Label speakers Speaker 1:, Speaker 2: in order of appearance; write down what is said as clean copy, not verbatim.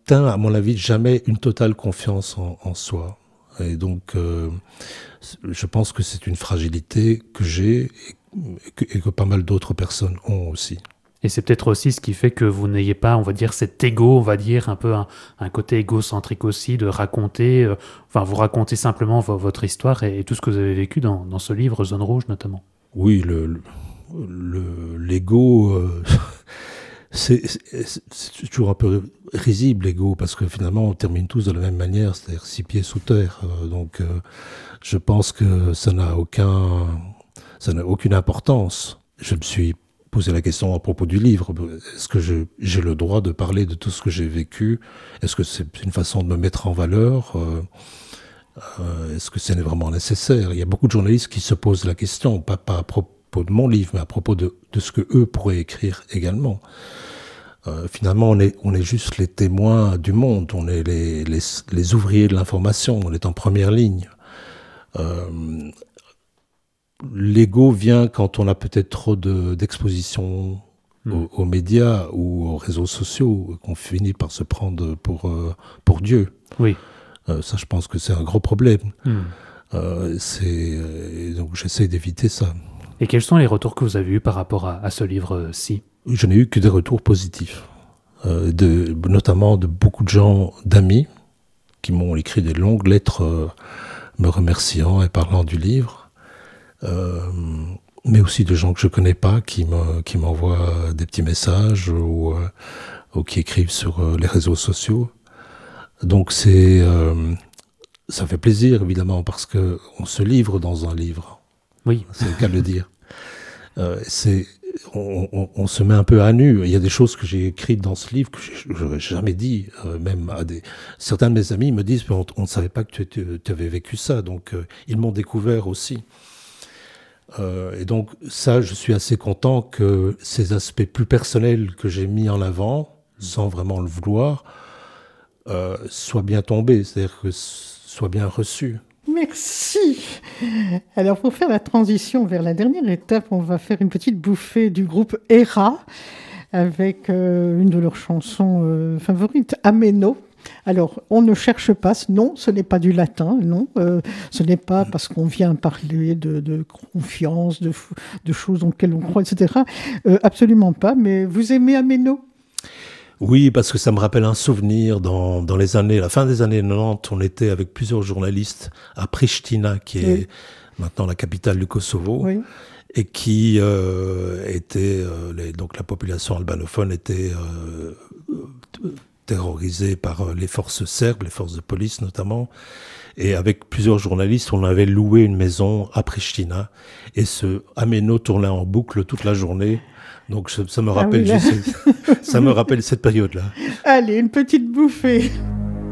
Speaker 1: n'atteint, à mon avis, jamais une totale confiance en soi. Et donc, je pense que c'est une fragilité que j'ai et que pas mal d'autres personnes ont aussi.
Speaker 2: Et c'est peut-être aussi ce qui fait que vous n'ayez pas, on va dire, cet ego, on va dire, un peu un côté égocentrique aussi, de raconter, vous racontez simplement votre histoire et tout ce que vous avez vécu dans ce livre, Zone Rouge notamment.
Speaker 1: Oui, l'ego, c'est toujours un peu risible, l'ego, parce que finalement, on termine tous de la même manière, c'est-à-dire 6 pieds sous terre. Donc, je pense que ça n'a aucune importance. Je me suis posé la question à propos du livre. Est-ce que j'ai le droit de parler de tout ce que j'ai vécu? Est-ce que c'est une façon de me mettre en valeur? Est-ce que c'est vraiment nécessaire? Il y a beaucoup de journalistes qui se posent la question, pas à propos de mon livre, mais à propos de ce que eux pourraient écrire également. Finalement, on est juste les témoins du monde, on est les ouvriers de l'information, on est en première ligne. L'ego vient quand on a peut-être trop d'exposition aux médias ou aux réseaux sociaux, qu'on finit par se prendre pour Dieu.
Speaker 2: Oui.
Speaker 1: Ça, je pense que c'est un gros problème. Donc, j'essaie d'éviter ça.
Speaker 2: Et quels sont les retours que vous avez eus par rapport à ce livre-ci ?
Speaker 1: Je n'ai eu que des retours positifs, notamment de beaucoup de gens, d'amis, qui m'ont écrit des longues lettres me remerciant et parlant du livre. Mais aussi de gens que je connais pas qui m'envoient des petits messages ou qui écrivent sur les réseaux sociaux. Donc ça fait plaisir évidemment parce que on se livre dans un livre.
Speaker 2: Oui,
Speaker 1: c'est le cas de le dire. On se met un peu à nu. Il y a des choses que j'ai écrites dans ce livre que je n'aurais jamais dit, même à certains de mes amis me disent on ne savait pas que tu avais vécu ça, donc ils m'ont découvert aussi. Et donc ça, je suis assez content que ces aspects plus personnels que j'ai mis en avant, sans vraiment le vouloir, soient bien tombés, c'est-à-dire que soient bien reçus.
Speaker 3: Merci. Alors pour faire la transition vers la dernière étape, on va faire une petite bouffée du groupe Era avec une de leurs chansons favorites, Ameno. Alors, on ne cherche pas, non, ce n'est pas du latin, non, ce n'est pas parce qu'on vient parler de confiance, de choses en lesquelles on croit, etc. Absolument pas, mais vous aimez Ameno ?
Speaker 1: Oui, parce que ça me rappelle un souvenir dans la fin des années 90, on était avec plusieurs journalistes à Pristina, qui est maintenant la capitale du Kosovo.
Speaker 3: Oui.
Speaker 1: Et qui donc la population albanophone était terrorisée par les forces serbes, les forces de police notamment. Et avec plusieurs journalistes, on avait loué une maison à Pristina. Et ce Ameno tournait en boucle toute la journée. Donc ça me rappelle ça me rappelle cette période-là.
Speaker 3: Allez, une petite bouffée.